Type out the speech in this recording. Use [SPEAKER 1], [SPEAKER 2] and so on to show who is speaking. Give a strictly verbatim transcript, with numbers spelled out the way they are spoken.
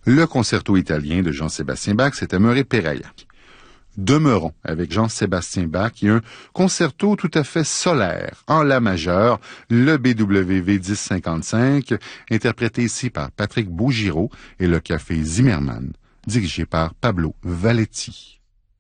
[SPEAKER 1] Le concerto italien de Jean-Sébastien Bach, c'est Amore Pereiac. Demeurons avec Jean-Sébastien Bach et un concerto tout à fait solaire en la majeure, le B W V dix cinquante-cinq, interprété ici par Patrick Bougireau et le Café Zimmermann, dirigé par Pablo Valetti.